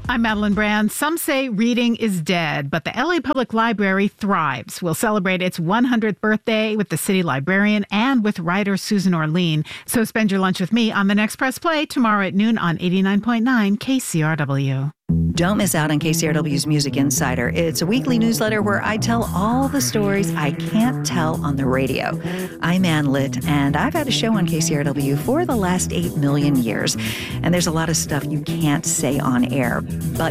I'm Madeline Brand. Some say reading is dead, but the LA Public Library thrives. We'll celebrate its 100th birthday with the city librarian and with writer Susan Orlean. So spend your lunch with me on The Next Press Play tomorrow at noon on 89.9 KCRW. Don't miss out on KCRW's Music Insider. It's a weekly newsletter where I tell all the stories I can't tell on the radio. I'm Ann Litt, and I've had a show on KCRW for the last 8 million years. And there's a lot of stuff you can't say on air, but